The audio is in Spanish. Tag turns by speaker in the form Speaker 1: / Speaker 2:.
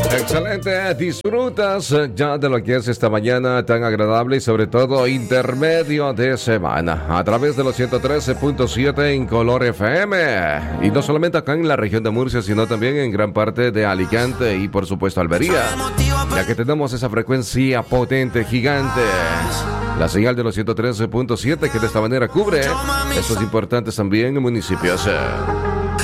Speaker 1: Excelente, disfrutas ya de lo que es esta mañana tan agradable y sobre todo intermedio de semana a través de los 113.7 en Color FM y no solamente acá en la región de Murcia sino también en gran parte de Alicante y por supuesto Almería, ya que tenemos esa frecuencia potente, gigante, la señal de los 113.7 que de esta manera cubre estos importantes también municipios.